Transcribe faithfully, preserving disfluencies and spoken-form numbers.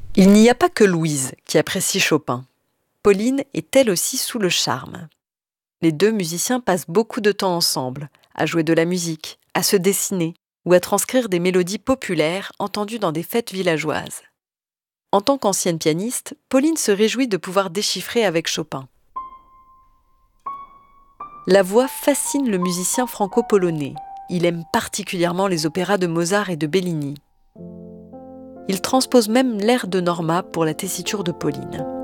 Il n'y a pas que Louise qui apprécie Chopin. Pauline est elle aussi sous le charme. Les deux musiciens passent beaucoup de temps ensemble, à jouer de la musique, à se dessiner ou à transcrire des mélodies populaires entendues dans des fêtes villageoises. En tant qu'ancienne pianiste, Pauline se réjouit de pouvoir déchiffrer avec Chopin. La voix fascine le musicien franco-polonais. Il aime particulièrement les opéras de Mozart et de Bellini. Il transpose même l'air de Norma pour la tessiture de Pauline.